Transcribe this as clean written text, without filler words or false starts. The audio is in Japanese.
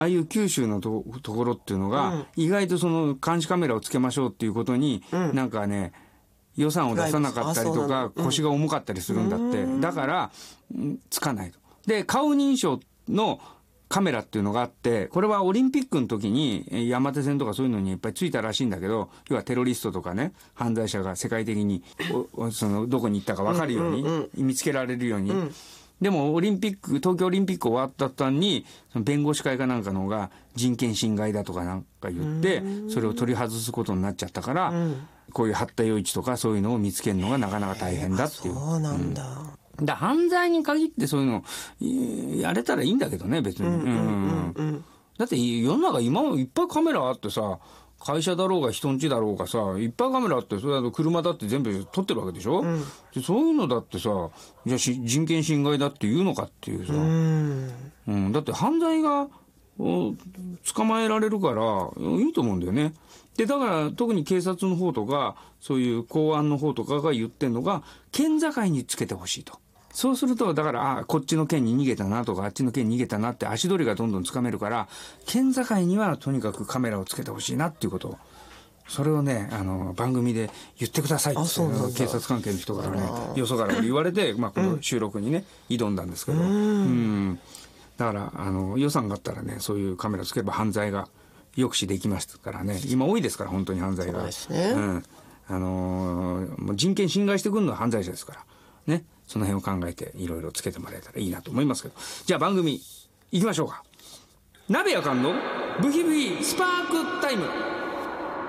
ああいう九州のところっていうのが、意外とその監視カメラをつけましょうっていうことに、なんかね、予算を出さなかったりとか、腰が重かったりするんだって。だから、つかないと。で、顔認証のカメラっていうのがあって、これはオリンピックの時に山手線とかそういうのにいっぱいついたらしいんだけど、要はテロリストとかね、犯罪者が世界的にどこに行ったか分かるように、見つけられるように。でも東京オリンピック終わった途端に、その弁護士会かなんかの方が人権侵害だとかなんか言って、それを取り外すことになっちゃったから、こういう八田洋一とかそういうのを見つけるのがなかなか大変だっていう。 そうなんだ。 犯罪に限ってそういうのやれたらいいんだけどね、別に。だって世の中今もいっぱいカメラあってさ、会社だろうが人ん家だろうがさ、いっぱいカメラあって、それだと車だって全部撮ってるわけでしょ、でそういうのだってさ、じゃあ人権侵害だって言うのかっていうさ、だって犯罪が捕まえられるからいいと思うんだよね。で、だから特に警察の方とか、そういう公安の方とかが言ってんのが、県境につけてほしいと。そうすると、だから、こっちの県に逃げたなとか、あっちの県に逃げたなって足取りがどんどんつかめるから、県境にはとにかくカメラをつけてほしいなっていうことを、それをね、番組で言ってくださいって、警察関係の人からね、よそから言われて、この収録にね、挑んだんですけど、だから、予算があったらね、そういうカメラつければ犯罪が抑止できますからね、今多いですから、本当に犯罪が。 そうですね。 もう人権侵害してくるのは犯罪者ですから。ね。その辺を考えていろいろつけてもらえたらいいなと思いますけど。じゃあ番組行きましょうか。鍋やかんのブヒブヒスパークタイム。